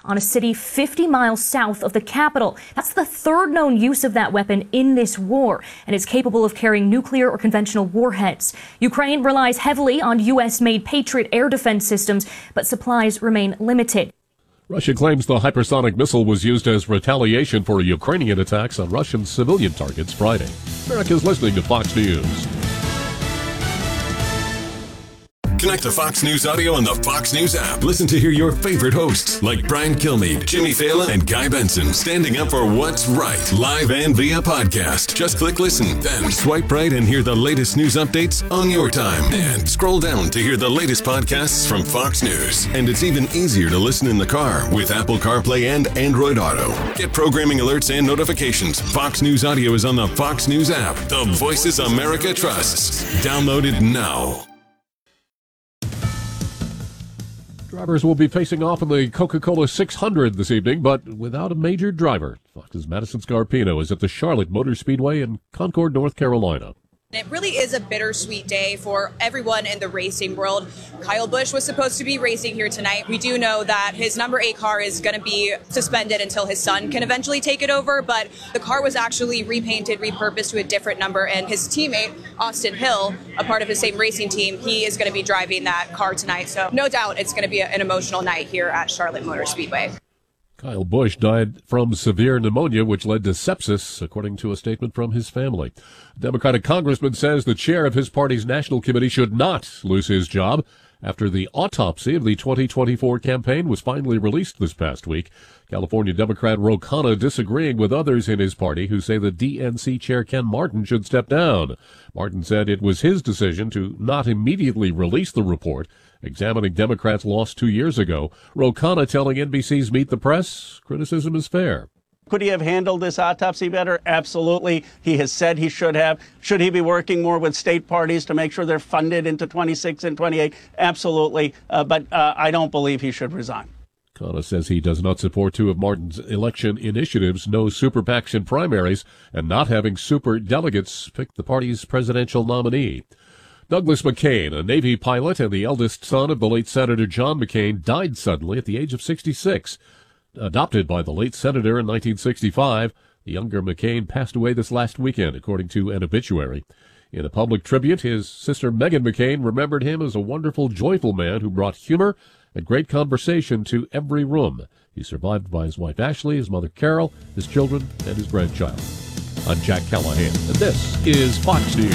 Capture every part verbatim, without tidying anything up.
on a city fifty miles south of the capital. That's the third known use of that weapon in this war, and it's capable of carrying nuclear or conventional warheads. Ukraine relies heavily on U S-made Patriot air defense systems, but supplies remain limited. Russia claims the hypersonic missile was used as retaliation for Ukrainian attacks on Russian civilian targets Friday. America's listening to Fox News. Connect to Fox News Audio on the Fox News app. Listen to hear your favorite hosts like Brian Kilmeade, Jimmy Fallon, and Guy Benson standing up for what's right, live and via podcast. Just click listen, then swipe right and hear the latest news updates on your time. And scroll down to hear the latest podcasts from Fox News. And it's even easier to listen in the car with Apple CarPlay and Android Auto. Get programming alerts and notifications. Fox News Audio is on the Fox News app. The voices America trusts. Download it now. Drivers will be facing off in the Coca-Cola six hundred this evening, but without a major driver. Fox's Madison Scarpino is at the Charlotte Motor Speedway in Concord, North Carolina. It really is a bittersweet day for everyone in the racing world. Kyle Busch was supposed to be racing here tonight. We do know that his number eight car is going to be suspended until his son can eventually take it over, but the car was actually repainted, repurposed to a different number, and his teammate, Austin Hill, a part of his same racing team, he is going to be driving that car tonight. So no doubt it's going to be an emotional night here at Charlotte Motor Speedway. Kyle Busch died from severe pneumonia, which led to sepsis, according to a statement from his family. A Democratic congressman says the chair of his party's national committee should not lose his job after the autopsy of the twenty twenty-four campaign was finally released this past week. California Democrat Ro Khanna disagreeing with others in his party who say the D N C chair Ken Martin should step down. Martin said it was his decision to not immediately release the report examining Democrats' loss two years ago. Ro Khanna telling N B C's Meet the Press, criticism is fair. Could he have handled this autopsy better? Absolutely. He has said he should have. Should he be working more with state parties to make sure they're funded into twenty-six and twenty-eight? Absolutely. Uh, but uh, I don't believe he should resign. Khanna says he does not support two of Martin's election initiatives, no super PACs in primaries, and not having super delegates pick the party's presidential nominee. Douglas McCain, a Navy pilot and the eldest son of the late Senator John McCain, died suddenly at the age of sixty-six. Adopted by the late senator in nineteen sixty-five, the younger McCain passed away this last weekend, according to an obituary. In a public tribute, his sister Meghan McCain remembered him as a wonderful, joyful man who brought humor and great conversation to every room. He's survived by his wife Ashley, his mother Carol, his children, and his grandchild. I'm Jack Callahan, and this is Fox News.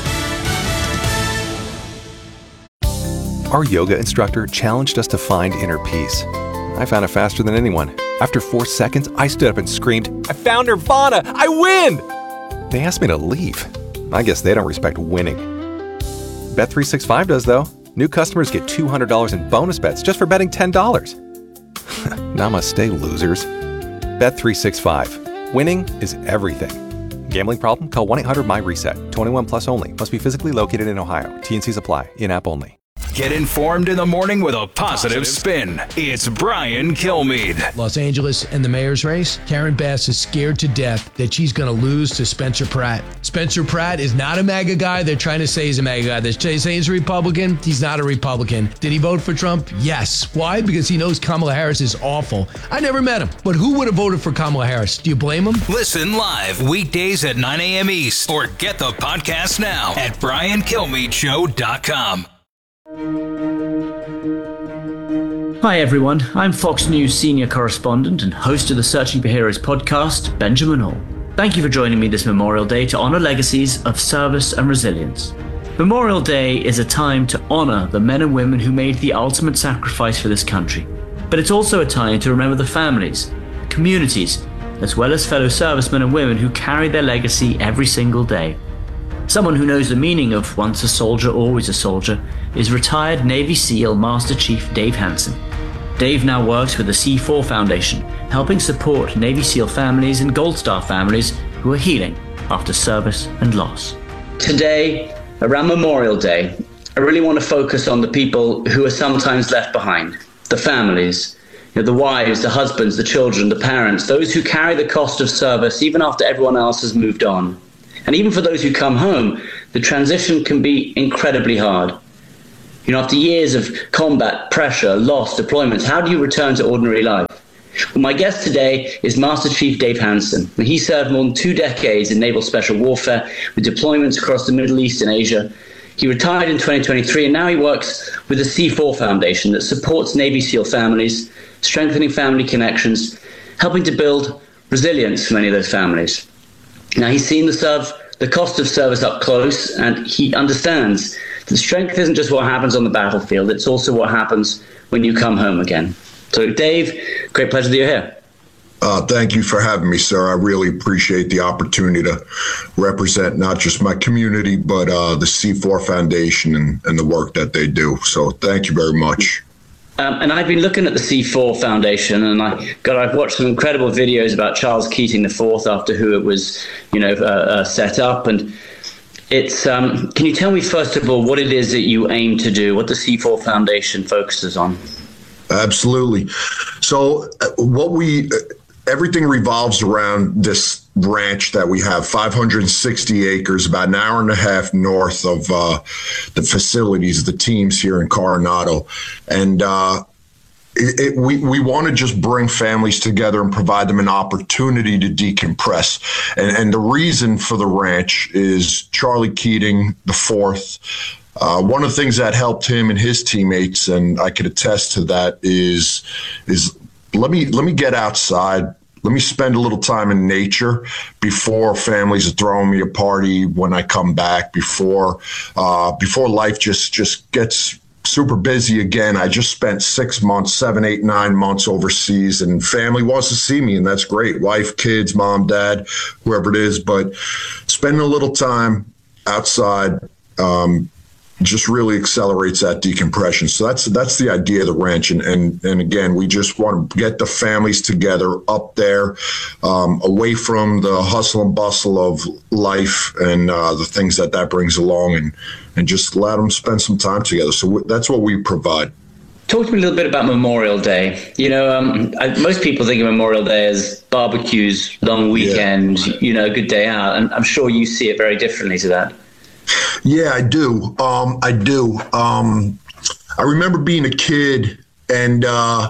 Our yoga instructor challenged us to find inner peace. I found it faster than anyone. After four seconds, I stood up and screamed, "I found Nirvana! I win!" They asked me to leave. I guess they don't respect winning. Bet three sixty-five does, though. New customers get two hundred dollars in bonus bets just for betting ten dollars. Namaste, losers. Bet three sixty-five. Winning is everything. Gambling problem? Call one eight hundred M Y reset. twenty-one plus only. Must be physically located in Ohio. T and Cs apply. In-app only. Get informed in the morning with a positive spin. It's Brian Kilmeade. Los Angeles and the mayor's race. Karen Bass is scared to death that she's going to lose to Spencer Pratt. Spencer Pratt is not a MAGA guy. They're trying to say he's a MAGA guy. They're trying to say he's a Republican. He's not a Republican. Did he vote for Trump? Yes. Why? Because he knows Kamala Harris is awful. I never met him, but who would have voted for Kamala Harris? Do you blame him? Listen live weekdays at nine a.m. East or get the podcast now at brian kilmeade show dot com. Hi everyone, I'm Fox News senior correspondent and host of the Searching for Heroes podcast, Benjamin Hall. Thank you for joining me this Memorial Day to honour legacies of service and resilience. Memorial Day is a time to honour the men and women who made the ultimate sacrifice for this country. But it's also a time to remember the families, communities, as well as fellow servicemen and women who carry their legacy every single day. Someone who knows the meaning of once a soldier, always a soldier is retired Navy SEAL Master Chief Dave Hansen. Dave now works with the C four Foundation, helping support Navy SEAL families and Gold Star families who are healing after service and loss. Today, around Memorial Day, I really want to focus on the people who are sometimes left behind, the families, you know, the wives, the husbands, the children, the parents, those who carry the cost of service even after everyone else has moved on. And even for those who come home, the transition can be incredibly hard. You know, after years of combat, pressure, loss, deployments, how do you return to ordinary life? Well, my guest today is Master Chief Dave Hansen. He served more than two decades in naval special warfare with deployments across the Middle East and Asia. He retired in twenty twenty-three, and now he works with the C four Foundation that supports Navy SEAL families, strengthening family connections, helping to build resilience for many of those families. Now, he's seen the serve, the cost of service up close, and he understands that strength isn't just what happens on the battlefield, it's also what happens when you come home again. So, Dave, great pleasure that you're here. Uh, thank you for having me, sir. I really appreciate the opportunity to represent not just my community, but uh, the C four Foundation and, and the work that they do. So thank you very much. Um, and I've been looking at the C four Foundation, and I, God, I've watched some incredible videos about Charles Keating the Fourth after who it was, you know, uh, uh, set up. And it's, um, can you tell me, first of all, what it is that you aim to do, what the C four Foundation focuses on? Absolutely. So uh, what we... Uh, Everything revolves around this ranch that we have, five hundred sixty acres, about an hour and a half north of uh, the facilities, the teams here in Coronado. And uh, it, it, we, we want to just bring families together and provide them an opportunity to decompress. And, and the reason for the ranch is Charlie Keating the Fourth. Uh, one of the things that helped him and his teammates, and I could attest to that, is is let me let me get outside. Let me spend a little time in nature before families are throwing me a party when I come back, before uh, before life just, just gets super busy again. I just spent six months, seven, eight, nine months overseas, and family wants to see me, and that's great. Wife, kids, mom, dad, whoever it is. But spending a little time outside um, just really accelerates that decompression. So that's that's the idea of the ranch. And and, and again, we just want to get the families together up there, um, away from the hustle and bustle of life and uh, the things that that brings along, and, and just let them spend some time together. So w- that's what we provide. Talk to me a little bit about Memorial Day. You know, um, I, most people think of Memorial Day as barbecues, long weekend, yeah. you know, good day out. And I'm sure you see it very differently to that. Yeah, I do. Um, I do. Um, I remember being a kid and, uh,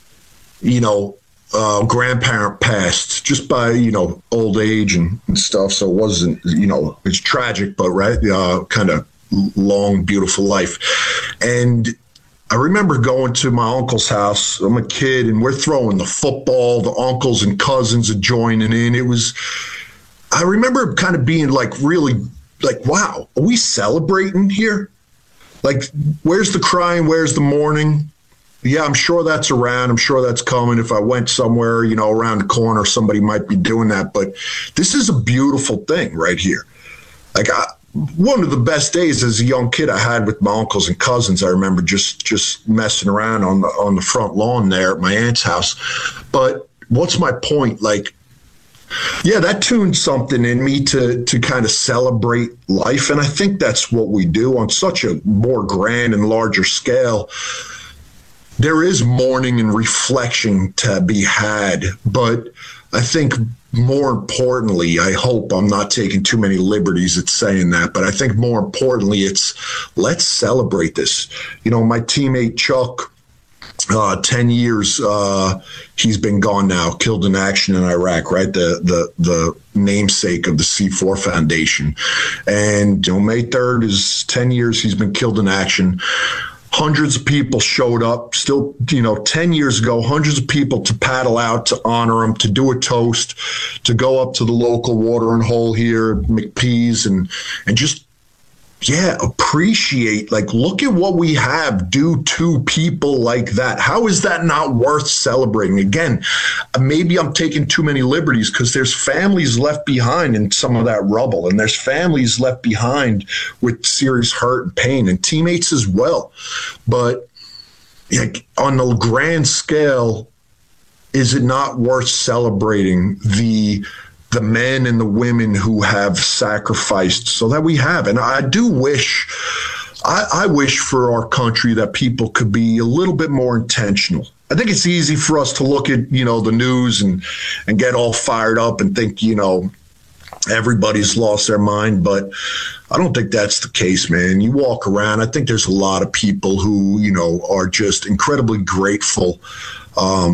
you know, uh, grandparent passed just by, you know, old age and, and stuff. So it wasn't, you know, it's tragic, but right, uh, kind of long, beautiful life. And I remember going to my uncle's house. I'm a kid and we're throwing the football. The uncles and cousins are joining in. It was, I remember kind of being like really like, wow, are we celebrating here? Like, where's the crying? Where's the mourning? Yeah, I'm sure that's around. I'm sure that's coming. If I went somewhere, you know, around the corner, somebody might be doing that. But this is a beautiful thing right here. Like, I, one of the best days as a young kid I had with my uncles and cousins. I remember just just messing around on the on the front lawn there at my aunt's house. But what's my point? Like, yeah, that tuned something in me to to kind of celebrate life. And I think that's what we do on such a more grand and larger scale. There is mourning and reflection to be had. But I think more importantly, I hope I'm not taking too many liberties at saying that, but I think more importantly, it's let's celebrate this. You know, my teammate Chuck, Uh, ten years, uh, he's been gone now, killed in action in Iraq, right? The the the namesake of the C four Foundation. And you know, May third is ten years he's been killed in action. Hundreds of people showed up, still, you know, ten years ago, hundreds of people to paddle out to honor him, to do a toast, to go up to the local watering hole here, McPee's, and and just, yeah, appreciate, like, look at what we have do to people like that. How is that not worth celebrating? Again, maybe I'm taking too many liberties because there's families left behind in some of that rubble, and there's families left behind with serious hurt and pain, and teammates as well. But like, on the grand scale, is it not worth celebrating the the men and the women who have sacrificed so that we have? And I do wish, I, I wish for our country that people could be a little bit more intentional. I think it's easy for us to look at, you know, the news and, and get all fired up and think, you know, everybody's lost their mind, but I don't think that's the case, man. You walk around, I think there's a lot of people who, you know, are just incredibly grateful um,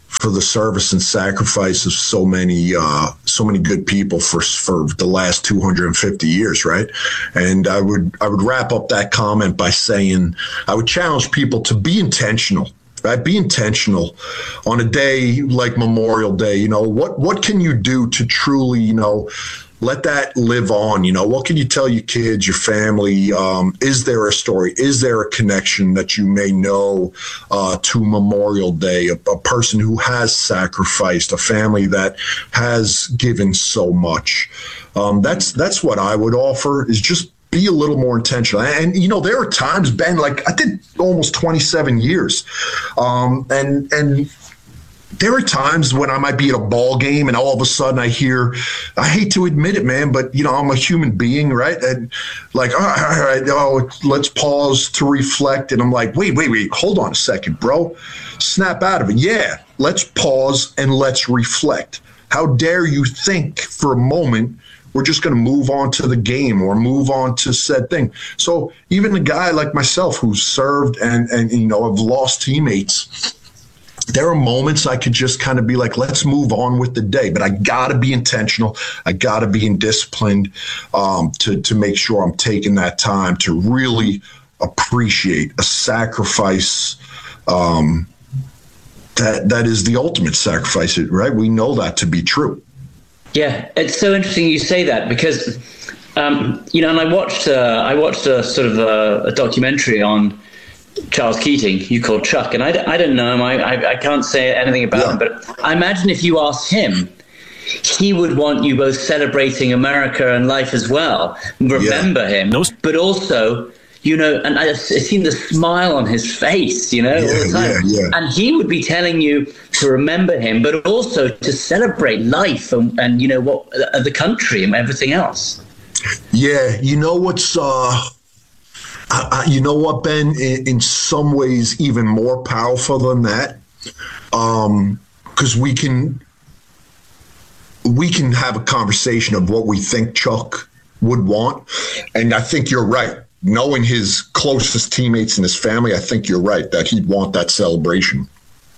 for the service and sacrifice of so many uh, so many good people for for the last two hundred fifty years, right? And I would I would wrap up that comment by saying I would challenge people to be intentional. Right? Be intentional on a day like Memorial Day. You know, what what can you do to truly, you know, let that live on? You know, what can you tell your kids, your family? Um, is there a story? Is there a connection that you may know uh, to Memorial Day? A, a person who has sacrificed, a family that has given so much. Um, that's that's what I would offer, is just be a little more intentional. And, you know, there are times, Ben, like I did almost twenty-seven years. Um, and, and there are times when I might be at a ball game and all of a sudden I hear, I hate to admit it, man, but, you know, I'm a human being, right? And like, all right, all right, oh, let's pause to reflect. And I'm like, wait, wait, wait, hold on a second, bro. Snap out of it. Yeah, let's pause and let's reflect. How dare you think for a moment we're just going to move on to the game or move on to said thing. So even a guy like myself who's served and, and you know, have lost teammates, there are moments I could just kind of be like, let's move on with the day. But I got to be intentional. I got to be disciplined um, to, to make sure I'm taking that time to really appreciate a sacrifice um, that that is the ultimate sacrifice, right? We know that to be true. Yeah, it's so interesting you say that because, um, you know, and I watched uh, I watched a sort of a, a documentary on Charles Keating, you called Chuck, and I, I don't know him. I, I, I can't say anything about yeah. him, but I imagine if you asked him, he would want you both celebrating America and life as well. Remember yeah. him, but also, you know, and I've seen the smile on his face, you know, yeah, all the time. Yeah, yeah. And he would be telling you to remember him, but also to celebrate life and, and you know, what uh, the country and everything else. Yeah, you know what's, uh, I, I, you know what, Ben, in, in some ways even more powerful than that, um, because we can, we can have a conversation of what we think Chuck would want, and I think you're right. Knowing his closest teammates and his family, I think you're right that he'd want that celebration.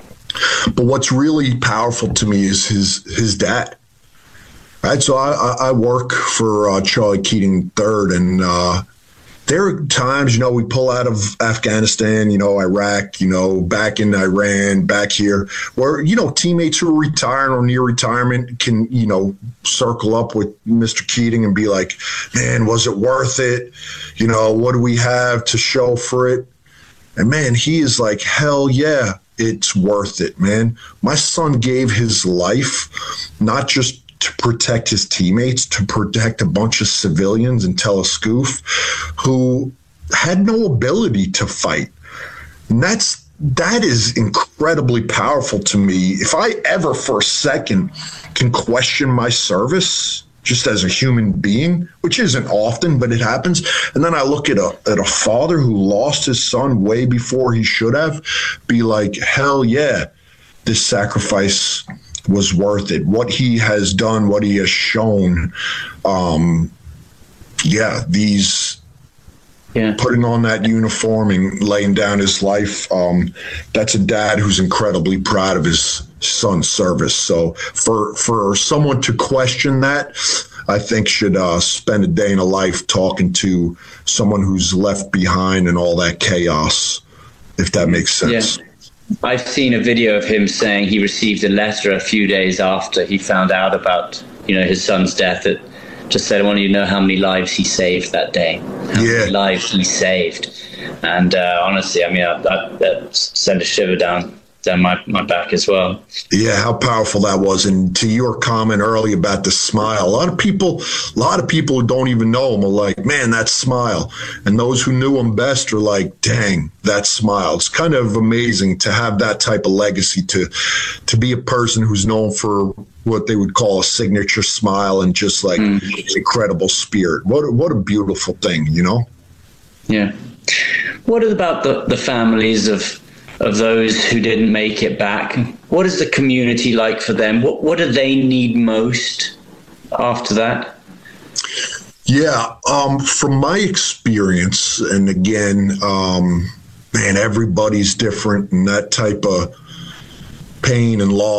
But what's really powerful to me is his his dad. Right, so I, I work for uh, Charlie Keating the third, and uh, there are times, you know, we pull out of Afghanistan, you know, Iraq, you know, back in Iran, back here, where, you know, teammates who are retiring or near retirement can, you know, circle up with Mister Keating and be like, man, was it worth it? You know, what do we have to show for it? And man, he is like, hell yeah, it's worth it, man. My son gave his life, not just to protect his teammates, to protect a bunch of civilians in Tel Ascuf who had no ability to fight. And that's, that is incredibly powerful to me. If I ever for a second can question my service just as a human being, which isn't often, but it happens, and then I look at a at a father who lost his son way before he should have, be like, hell yeah, this sacrifice was worth it. What he has done, what he has shown, um, yeah, these yeah. putting on that uniform and laying down his life, um, that's a dad who's incredibly proud of his son's service. So for for someone to question that, I think should uh, spend a day in a life talking to someone who's left behind in all that chaos, if that makes sense. Yeah. I've seen a video of him saying he received a letter a few days after he found out about, you know, his son's death. That just said, I want you to know how many lives he saved that day. How yeah. many lives he saved. And uh, honestly, I mean, that, that sent a shiver down down my, my back as well. Yeah, how powerful that was. And to your comment earlier about the smile, a lot of people, a lot of people who don't even know him are like, man, that smile. And those who knew him best are like, dang, that smile. It's kind of amazing to have that type of legacy, to to be a person who's known for what they would call a signature smile and just like mm. incredible spirit. What what a beautiful thing, you know? Yeah. What about the, the families of of those who didn't make it back? What is the community like for them? What what do they need most after that? Yeah, um, from my experience, and again, um, man, everybody's different, and that type of pain and loss.